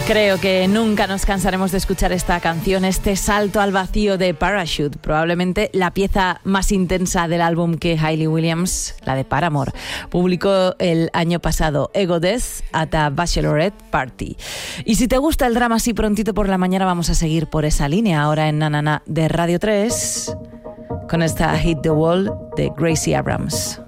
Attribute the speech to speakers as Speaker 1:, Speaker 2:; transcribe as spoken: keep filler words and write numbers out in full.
Speaker 1: Creo que nunca nos cansaremos de escuchar esta canción, este salto al vacío de Parachute, probablemente la pieza más intensa del álbum que Hayley Williams, la de Paramore, publicó el año pasado, Ego Death at a Bachelorette Party. Y si te gusta el drama así prontito por la mañana, vamos a seguir por esa línea ahora en Nanana de Radio tres con esta Hit the Wall de Gracie Abrams.